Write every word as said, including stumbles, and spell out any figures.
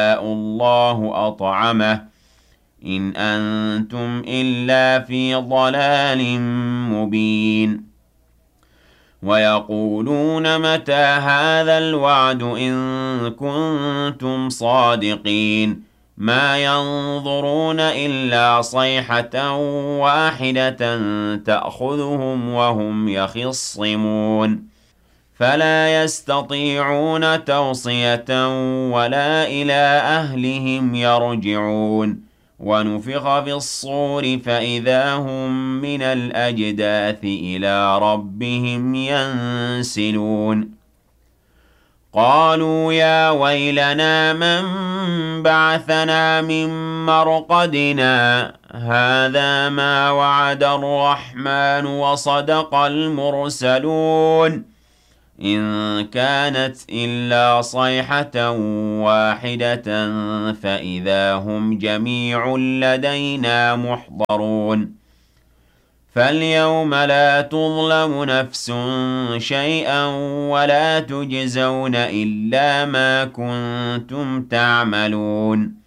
الله أطعمه إن أنتم إلا في ضلال مبين ويقولون متى هذا الوعد إن كنتم صادقين ما ينظرون إلا صيحة واحدة تأخذهم وهم يخصمون فلا يستطيعون توصية ولا إلى أهلهم يرجعون ونفخ في الصور فإذا هم من الأجداث إلى ربهم ينسلون قالوا يا ويلنا من بعثنا من مرقدنا هذا ما وعد الرحمن وصدق المرسلون إن كانت إلا صيحة واحدة فإذا هم جميع لدينا محضرون فاليوم لا تظلم نفس شيئا ولا تجزون إلا ما كنتم تعملون